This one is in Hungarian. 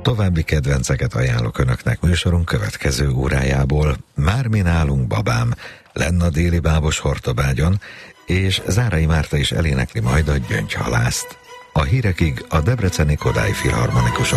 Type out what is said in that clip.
További kedvenceket ajánlok önöknek műsorunk következő órájából. Már mi nálunk, babám, lenn a déli bábos Hortobágyon, és Zárai Márta is elénekli majd a Gyöngyhalászt. A hírekig a debreceni Kodály Filharmonikusok